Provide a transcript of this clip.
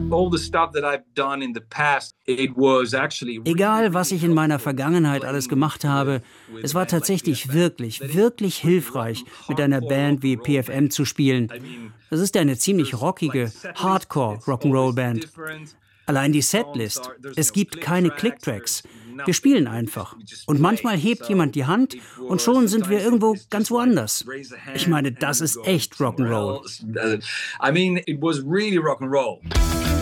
Egal, was ich in meiner Vergangenheit alles gemacht habe, es war tatsächlich wirklich, wirklich hilfreich, mit einer Band wie PFM zu spielen. Das ist eine ziemlich rockige Hardcore-Rock'n'Roll-Band. Allein die Setlist. Es gibt keine Clicktracks. Wir spielen einfach. Und manchmal hebt jemand die Hand und schon sind wir irgendwo ganz woanders. Ich meine, das ist echt Rock'n'Roll.